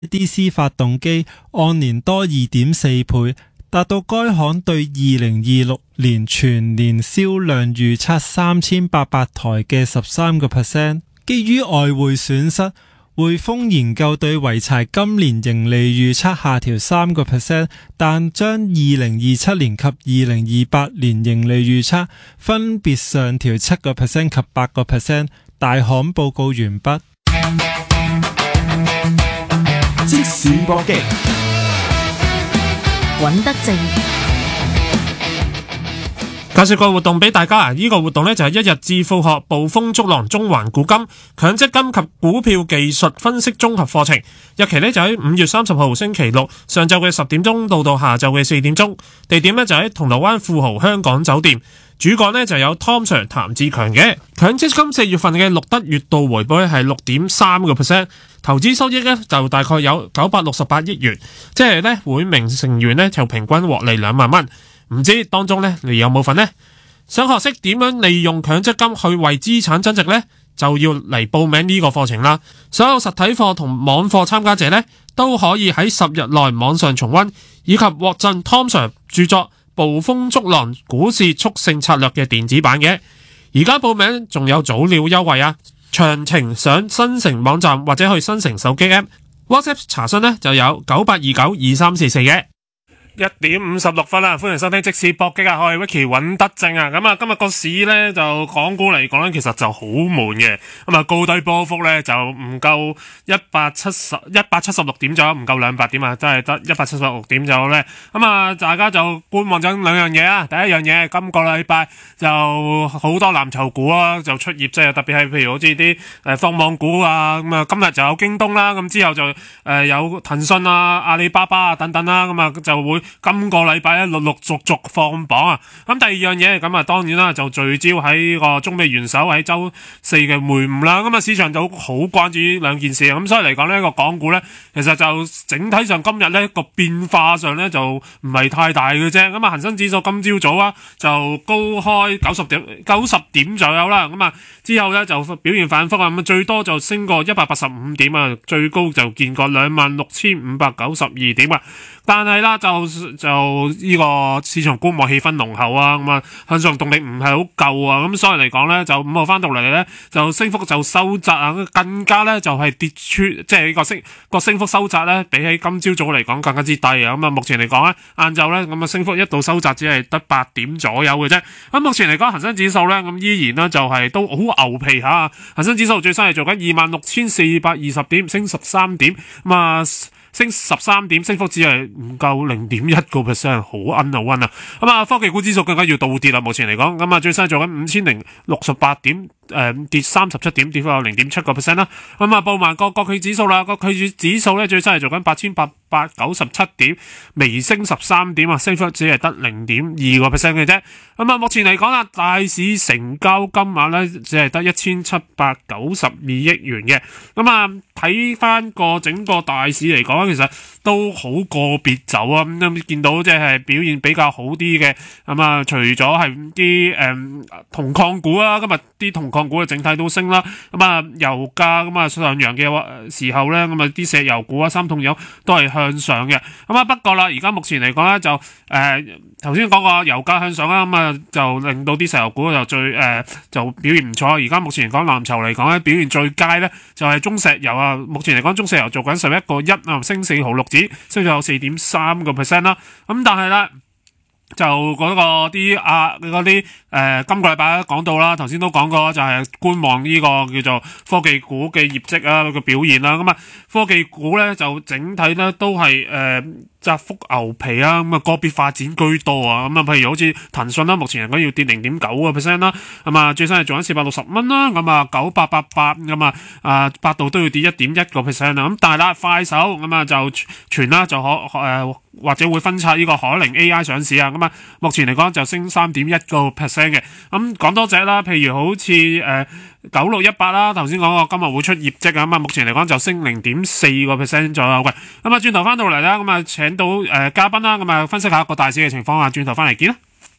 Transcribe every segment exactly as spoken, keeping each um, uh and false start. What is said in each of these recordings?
D C 發動機按年多 二點四倍，達到該行對二零二六年全年銷量預測三千八百台嘅 十三個 percent。 基於外匯損失，匯豐研究對濰柴今年盈利預測下調三個 percent， 但將二零二七年及二零二八年盈利預測分別上調七個 percent 及八個 percent。 大行報告完畢。 即時搏擊， 尹德正介紹個活動俾大家啊！呢、這個活動呢，就係一日致富學捕風捉浪中環古今強積金及股票技術分析綜合課程，日期呢，就喺五月三十號星期六上晝嘅十點鐘到到下晝嘅四點鐘，地點呢，就喺銅鑼灣富豪香港酒店。主講呢，就有 Tom Sir 譚志強嘅。強積金四月份嘅錄得月度回報呢係六點三個 percent， 投資收益呢就大概有九百六十八億元，即係呢每名成員呢就平均獲利兩萬蚊。唔知當中呢你有冇份呢？想學識點樣利用強積金去為資產增值呢，就要嚟報名呢個課程啦。所有實體課同網課參加者呢，都可以喺十日內網上重溫，以及獲贈 Tom Sir 著作《捕風捉浪股市速勝策略》嘅電子版嘅。而家報名仲有早鳥優惠啊！詳情上新城網站或者去新城手機 App WhatsApp 查詢呢，就有九八二九二三四四嘅。一點五十六分啦，歡迎收聽即時搏擊啊！我係 Vicky 尹德正啊，咁啊今日個市咧就港股嚟講咧，其實就好悶嘅，咁啊高低波幅咧就唔夠一百七十一百七十六點左右，唔夠兩百點啊，真係得一百七十六點左右咧。咁啊大家就觀望緊兩樣嘢啊，第一樣嘢今個禮拜就好多藍籌股啊就出業績啊，特別係譬如好似啲誒科網股啊，咁啊今日就有京東啦，咁之後就誒有騰訊啊、阿里巴巴啊等等啦，咁啊就會今個禮拜咧陸陸續續放榜啊！咁第二樣嘢咁啊，當然啦，就聚焦喺個中美元首喺周四嘅會晤啦。咁啊，市場就好關注呢兩件事，咁所以嚟講呢個港股咧，其實就整體上今日咧個變化上咧就唔係太大嘅啫。咁啊，恒生指數今朝早啊就高開九十點九十點左右啦。咁啊之後咧就表現反覆啊，咁最多就升過一百八十五點啊，最高就見過兩萬六千五百九十二點啊。但係啦，就就呢個市場觀望氣氛濃厚啊，咁啊向上動力唔係好夠啊，咁所以嚟講咧，就五號翻到嚟咧，就升幅就收窄啊，更加咧就係跌出，即係呢個升個升幅收窄咧，比起今朝早嚟講更加之低啊，咁啊目前嚟講咧，晏晝咧咁啊升幅一度收窄，只係得八點左右嘅啫。咁目前嚟講，恒生指數咧咁依然咧就係都好牛皮下，恒生指數最新係做緊二萬六千四百二十點，升十三點，咁啊。升十三點，升幅只係唔夠零點一個 percent， 好奀啊奀啊！咁啊，科技股指數更加要倒跌啦。目前嚟講，咁啊最新做緊五千零六十八點，誒、呃、跌三十七點，跌幅有零點七個 percent 啦。咁啊報埋個國企指數啦，國企指數咧最新係做緊八千八百九十七點，微升十三點啊，升幅只係得零點二個 percent 嘅啫。咁啊，目前嚟講啦，大市成交金額咧只係得一千七百九十二億元嘅。咁啊，睇翻個整個大市嚟講，其實都好個別走啊。咁見到即係表現比較好啲嘅，咁啊，除咗係啲誒銅礦股啊，今日啲銅礦股嘅整體都升啦。咁啊，油價咁啊上揚嘅時候咧，咁啊啲石油股啊、三桶油都係向上嘅。咁啊，不過啦，而家目前嚟講咧，就誒頭先講過油價向上啦，咁啊就令到啲石油股就最誒、呃、就表現唔錯。而家目前嚟講藍籌嚟講咧，表現最佳咧就係中石油啊。目前嚟講，中石油做緊十一個一啊，升四毫六子，升咗有四點三個 percent 啦。咁但係咧，就嗰個啲啊嗰啲誒，今個禮拜講到啦，頭先都講過，就係觀望呢個叫做科技股嘅業績啊個表現啦。咁啊，科技股咧就整體咧都係誒窄幅牛皮啊，咁啊個別發展居多啊。咁啊，譬如好似騰訊啦，目前嚟講要跌零點九個 percent 啦。咁啊，最新係做緊四百六十蚊啦。咁啊，九八八八咁啊，啊百度都要跌一點一個 percent 啦。咁但係啦，快手咁啊就傳啦，就可誒、呃、或者會分拆呢個海靈 A I 上市啊。咁啊，目前嚟講就升三點一個 percent 嘅。咁講多隻啦，譬如好似誒九六一八啦，頭先講過今日會出業績啊。咁啊，目前嚟講就升零點四個 percent 左右嘅。咁啊，轉頭翻到嚟啦，咁啊請到誒、呃、嘉賓啦，咁啊分析下個大市嘅情況啊。轉頭翻嚟見啦。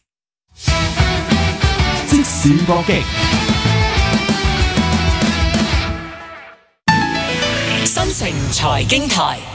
即時搏擊， 新城財經台。